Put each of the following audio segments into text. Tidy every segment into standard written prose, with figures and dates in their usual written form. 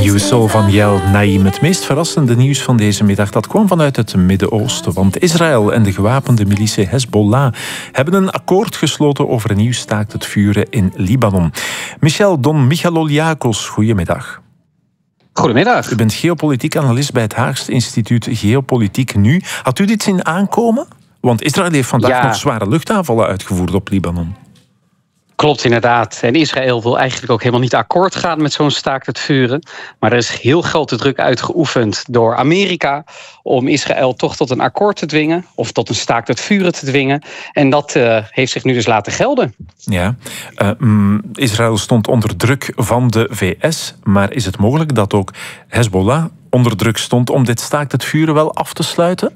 Youssou van Jel Naïm. Het meest verrassende nieuws van deze middag dat kwam vanuit het Midden-Oosten. Want Israël en de gewapende militie Hezbollah hebben een akkoord gesloten over een nieuw staakt het vuren in Libanon. Michel Don Michaloliakos, goedemiddag. Goedemiddag. U bent geopolitiek analist bij het Haagse instituut Geopolitiek Nu. Had u dit zien aankomen? Want Israël heeft vandaag nog zware luchtaanvallen uitgevoerd op Libanon. Klopt inderdaad. En Israël wil eigenlijk ook helemaal niet akkoord gaan met zo'n staakt het vuren. Maar er is heel grote druk uitgeoefend door Amerika om Israël toch tot een akkoord te dwingen. Of tot een staakt het vuren te dwingen. En dat heeft zich nu dus laten gelden. Ja, Israël stond onder druk van de VS. Maar is het mogelijk dat ook Hezbollah onder druk stond om dit staakt het vuren wel af te sluiten?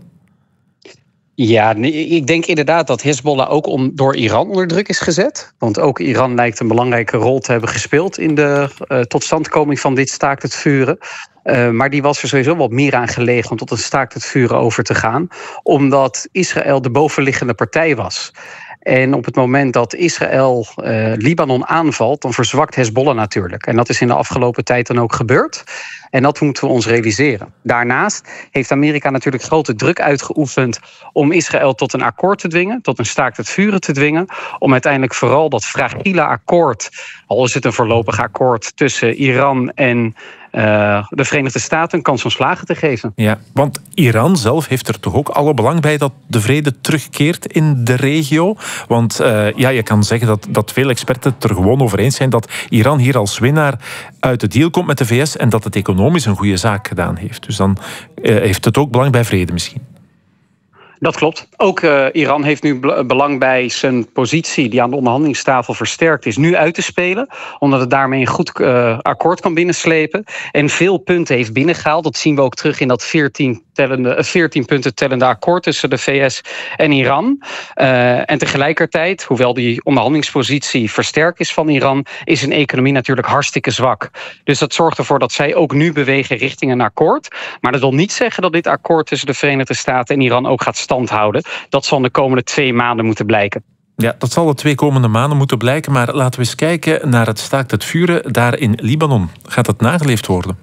Ja, ik denk inderdaad dat Hezbollah ook door Iran onder druk is gezet. Want ook Iran lijkt een belangrijke rol te hebben gespeeld in de totstandkoming van dit staakt het vuren. Maar die was er sowieso wat meer aan gelegen om tot een staakt het vuren over te gaan. Omdat Israël de bovenliggende partij was. En op het moment dat Israël Libanon aanvalt, dan verzwakt Hezbollah natuurlijk. En dat is in de afgelopen tijd dan ook gebeurd. En dat moeten we ons realiseren. Daarnaast heeft Amerika natuurlijk grote druk uitgeoefend om Israël tot een akkoord te dwingen, tot een staakt het vuren te dwingen, om uiteindelijk vooral dat fragiele akkoord, al is het een voorlopig akkoord tussen Iran en de Verenigde Staten, een kans van slagen te geven. Ja, want Iran zelf heeft er toch ook alle belang bij dat de vrede terugkeert in de regio. Want je kan zeggen dat veel experten het er gewoon over eens zijn dat Iran hier als winnaar uit de deal komt met de VS en dat het economisch een goede zaak gedaan heeft. Dus dan heeft het ook belang bij vrede misschien. Dat klopt. Ook Iran heeft nu belang bij zijn positie die aan de onderhandelingstafel versterkt is, nu uit te spelen. Omdat het daarmee een goed akkoord kan binnenslepen. En veel punten heeft binnengehaald. Dat zien we ook terug in dat 14 punten tellende akkoord tussen de VS en Iran. En tegelijkertijd, hoewel die onderhandelingspositie versterkt is van Iran, is hun economie natuurlijk hartstikke zwak. Dus dat zorgt ervoor dat zij ook nu bewegen richting een akkoord. Maar dat wil niet zeggen dat dit akkoord tussen de Verenigde Staten en Iran ook gaat stand houden. Dat zal de komende 2 maanden moeten blijken. Ja, dat zal de 2 komende maanden moeten blijken. Maar laten we eens kijken naar het staakt het vuren daar in Libanon. Gaat dat nageleefd worden?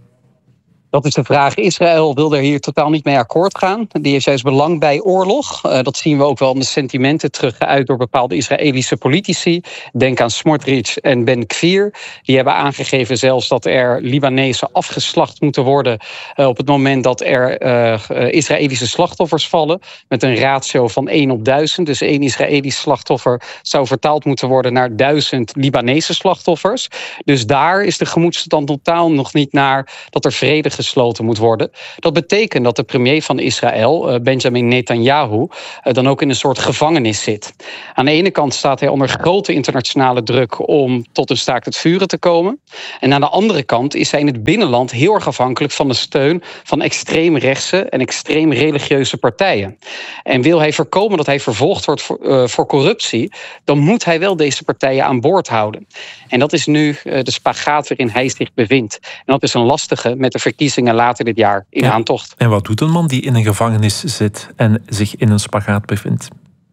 Dat is de vraag. Israël wil er hier totaal niet mee akkoord gaan. Die heeft juist belang bij oorlog. Dat zien we ook wel in de sentimenten teruggeuit door bepaalde Israëlische politici. Denk aan Smotrich en Ben Gvir. Die hebben aangegeven zelfs dat er Libanezen afgeslacht moeten worden op het moment dat er Israëlische slachtoffers vallen. Met een ratio van 1 op 1000. Dus 1 Israëlisch slachtoffer zou vertaald moeten worden naar 1000 Libanese slachtoffers. Dus daar is de gemoedstoestand totaal nog niet naar dat er vrede gesloten moet worden. Dat betekent dat de premier van Israël, Benjamin Netanyahu, dan ook in een soort gevangenis zit. Aan de ene kant staat hij onder grote internationale druk om tot een staakt het vuren te komen. En aan de andere kant is hij in het binnenland heel erg afhankelijk van de steun van extreemrechtse en extreem religieuze partijen. En wil hij voorkomen dat hij vervolgd wordt voor corruptie, dan moet hij wel deze partijen aan boord houden. En dat is nu de spagaat waarin hij zich bevindt. En dat is een lastige met de verkiezingen later dit jaar in aantocht. En wat doet een man die in een gevangenis zit en zich in een spagaat bevindt?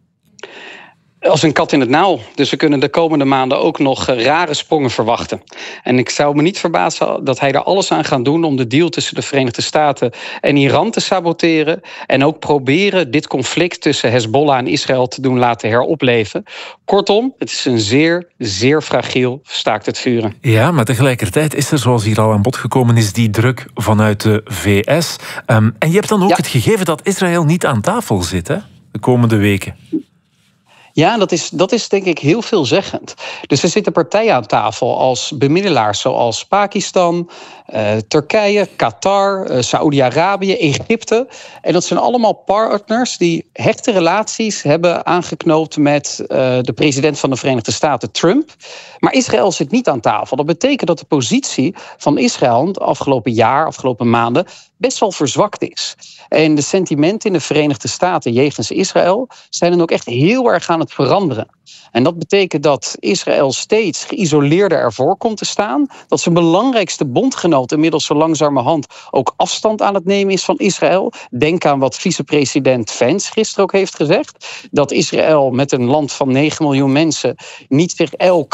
Als een kat in het nauw. Dus we kunnen de komende maanden ook nog rare sprongen verwachten. En ik zou me niet verbazen dat hij er alles aan gaat doen om de deal tussen de Verenigde Staten en Iran te saboteren. En ook proberen dit conflict tussen Hezbollah en Israël te doen laten heropleven. Kortom, het is een zeer, zeer fragiel staakt het vuren. Ja, maar tegelijkertijd is er, zoals hier al aan bod gekomen is, die druk vanuit de VS. En je hebt dan ook het gegeven dat Israël niet aan tafel zit, hè, de komende weken. Ja, dat is denk ik heel veelzeggend. Dus er zitten partijen aan tafel als bemiddelaars zoals Pakistan, Turkije, Qatar, Saoedi-Arabië, Egypte. En dat zijn allemaal partners die hechte relaties hebben aangeknoopt met de president van de Verenigde Staten, Trump. Maar Israël zit niet aan tafel. Dat betekent dat de positie van Israël het afgelopen maanden best wel verzwakt is. En de sentimenten in de Verenigde Staten jegens Israël zijn dan ook echt heel erg aan het veranderen. En dat betekent dat Israël steeds geïsoleerder ervoor komt te staan. Dat zijn belangrijkste bondgenoot inmiddels zo langzamerhand ook afstand aan het nemen is van Israël. Denk aan wat vicepresident Vance gisteren ook heeft gezegd. Dat Israël met een land van 9 miljoen mensen niet zich elk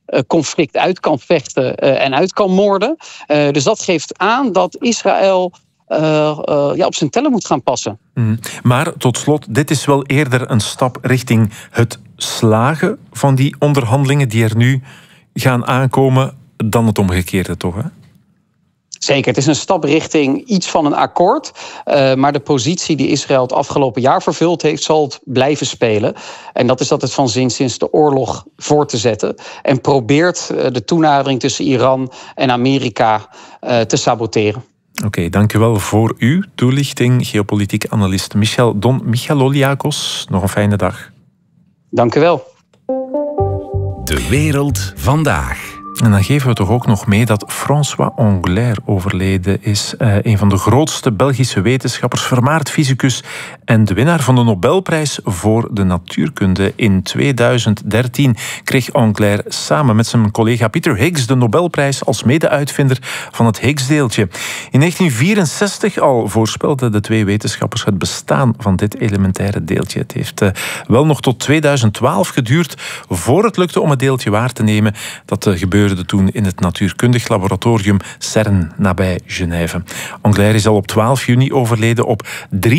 conflict uit kan vechten en uit kan moorden. Dus dat geeft aan dat Israël op zijn tellen moet gaan passen. Maar tot slot, dit is wel eerder een stap richting het slagen van die onderhandelingen die er nu gaan aankomen dan het omgekeerde, toch? Hè? Zeker, het is een stap richting iets van een akkoord. Maar de positie die Israël het afgelopen jaar vervuld heeft, zal het blijven spelen. En dat is dat het van zins is de oorlog voor te zetten. En probeert de toenadering tussen Iran en Amerika te saboteren. Oké, dank u wel voor uw toelichting, geopolitiek analist Don Michaloliakos. Nog een fijne dag. Dank u wel. De wereld vandaag. En dan geven we toch ook nog mee dat François Englert overleden is. Een van de grootste Belgische wetenschappers, vermaard fysicus en de winnaar van de Nobelprijs voor de natuurkunde. In 2013 kreeg Englert samen met zijn collega Peter Higgs de Nobelprijs als mede-uitvinder van het Higgsdeeltje. In 1964 al voorspelden de twee wetenschappers het bestaan van dit elementaire deeltje. Het heeft wel nog tot 2012 geduurd voor het lukte om het deeltje waar te nemen. Dat gebeurde toen in het natuurkundig laboratorium CERN nabij Genève. Englert is al op 12 juni overleden op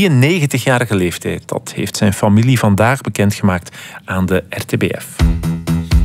93-jarige leeftijd. Dat heeft zijn familie vandaag bekendgemaakt aan de RTBF.